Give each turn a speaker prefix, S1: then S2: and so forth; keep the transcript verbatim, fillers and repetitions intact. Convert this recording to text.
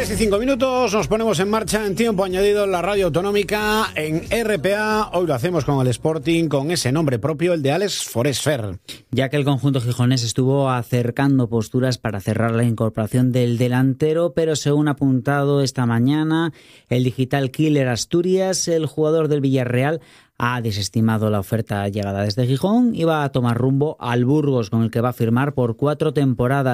S1: tres y cinco minutos, nos ponemos en marcha en tiempo añadido en la radio autonómica en R P A. Hoy lo hacemos con el Sporting, con ese nombre propio, el de Alex Foresfer.
S2: Ya que el conjunto gijonés estuvo acercando posturas para cerrar la incorporación del delantero, pero según ha apuntado esta mañana el Digital Killer Asturias, el jugador del Villarreal ha desestimado la oferta llegada desde Gijón y va a tomar rumbo al Burgos, con el que va a firmar por cuatro temporadas.